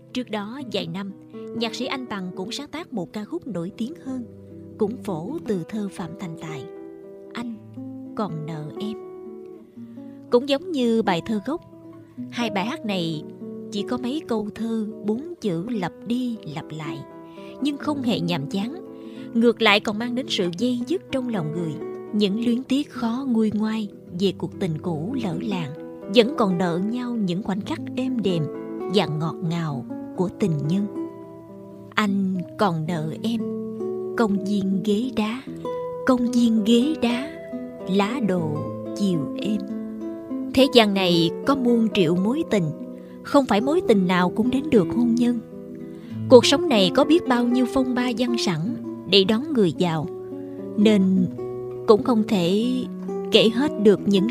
Trước đó vài năm, nhạc sĩ Anh Bằng cũng sáng tác một ca khúc nổi tiếng hơn, cũng phổ từ thơ Phạm Thành Tài, Anh Còn Nợ Em. Cũng giống như bài thơ gốc, hai bài hát này chỉ có mấy câu thơ 4 chữ lặp đi lặp lại, nhưng không hề nhàm chán. Ngược lại còn mang đến sự dây dứt trong lòng người, những luyến tiếc khó nguôi ngoai về cuộc tình cũ lỡ làng, vẫn còn nợ nhau những khoảnh khắc êm đềm và ngọt ngào của tình nhân. Anh còn nợ em, công viên ghế đá, công viên ghế đá, lá đổ chiều êm. Thế gian này có muôn triệu mối tình, không phải mối tình nào cũng đến được hôn nhân. Cuộc sống này có biết bao nhiêu phong ba dang sẵn để đón người vào, nên cũng không thể kể hết được những